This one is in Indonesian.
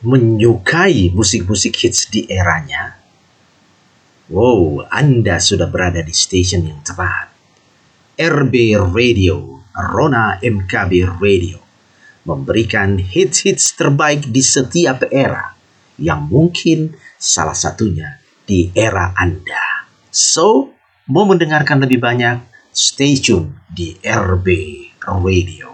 menyukai musik-musik hits di eranya? Wow, Anda sudah berada di station yang tepat. RB Radio, Rona MKB Radio, memberikan hits-hits terbaik di setiap era, yang mungkin salah satunya di era Anda. So, mau mendengarkan lebih banyak, stay tune di RB Radio.